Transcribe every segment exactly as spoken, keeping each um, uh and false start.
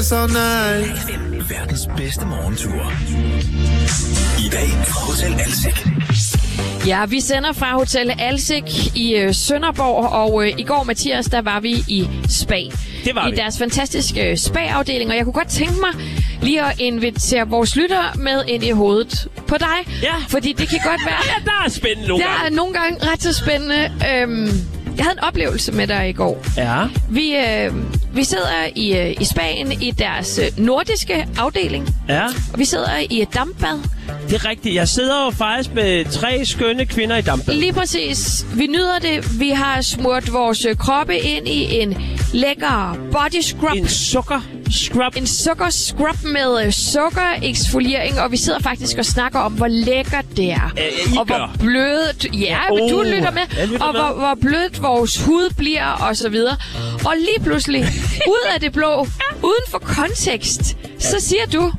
So nice. F M, verdens bedste morgentur. I dag fra Hotel Alsik. Ja, vi sender fra Hotel Alsik i øh, Sønderborg, og øh, i går, Mathias, der var vi i Spa. Det var I vi. deres fantastiske spa-afdeling, og jeg kunne godt tænke mig lige at invitere vores lytter med ind i hovedet på dig. Ja. Fordi det kan godt være... Ja, der er spændende nogle Der gange. er nogle gange ret så spændende. Øhm, jeg havde en oplevelse med dig i går. Ja. Vi, øh, vi sidder i, øh, i Spanien i deres øh, nordiske afdeling, Ja, og vi sidder i et dampbad. det er rigtigt. Jeg sidder jo faktisk med tre skønne kvinder i dampbad. Lige præcis. Vi nyder det. Vi har smurt vores øh, kroppe ind i en lækker body scrub. En sukker scrub. En sukker scrub med øh, sukker-eksfoliering, og vi sidder faktisk og snakker om, hvor lækkert det er. Ja, I og gør. hvor blødt... Ja, Oh, men du lytter med. jeg lytter og med. hvor, hvor blødt vores hud bliver, og så videre. Og lige pludselig, ud af det blå, uden for kontekst, så siger du...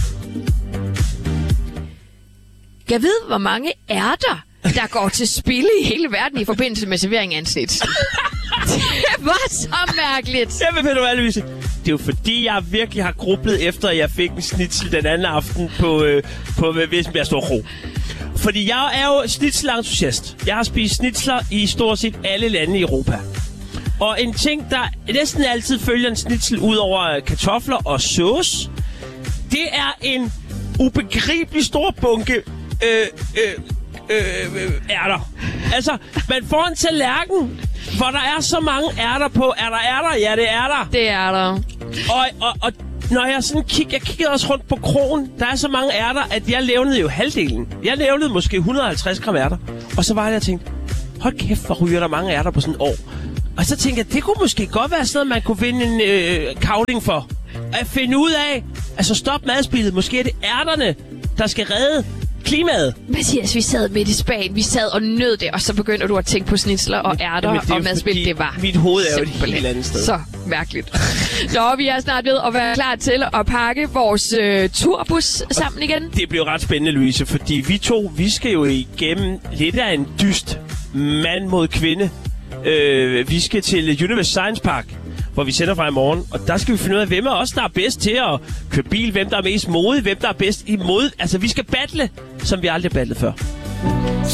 Jeg ved, hvor mange ærter, der går til spilde i hele verden i forbindelse med servering af en snitsel. Det var så mærkeligt. Jamen, ved du hvad, Louise? Det er jo fordi, jeg virkelig har grublet efter, at jeg fik en snitsel den anden aften på, øh, på Vissenbjerg Store Kro. Fordi jeg er jo snitselentusiast. Jeg har spist snitsler i stort set alle lande i Europa. Og en ting, der næsten altid følger en snitsel ud over kartofler og sauce, det er en ubegribelig stor bunke øh, øh, øh, øh, ærter. Altså, man får en tallerken, hvor der er så mange ærter på. Er der ærter? Ja, det er der. Det er der. Og, og, og når jeg sådan kigger, jeg kiggede også rundt på krogen, der er så mange ærter, at jeg levnede jo halvdelen. Jeg levnede måske et hundrede og halvtreds gram ærter. Og så var det, jeg tænkte, hold kæft, hvor ryger der mange ærter på sådan et år. Og så tænkte jeg, det kunne måske godt være sådan noget, man kunne vinde en øh, kavling for. At finde ud af, altså stop madspildet. Måske er det ærterne, der skal redde klimaet. Mathias, vi sad midt i Spanien, vi sad og nød det, og så begynder du at tænke på snitsler og ærter Jamen, det er og jo madspil. fordi Det var mit hoved er jo et simpelthen helt andet sted. Så mærkeligt. Nå, vi er snart ved at være klar til at pakke vores øh, turbus sammen igen. Det bliver ret spændende, Louise, fordi vi to, vi skal jo igennem lidt af en dyst mand mod kvinde. Øh, vi skal til Universe Science Park, hvor vi sender fra i morgen. Og der skal vi finde ud af, hvem af os, der er bedst til at køre bil, hvem der er mest modig, hvem der er bedst i mod. Altså, vi skal battle, som vi aldrig har battlet før.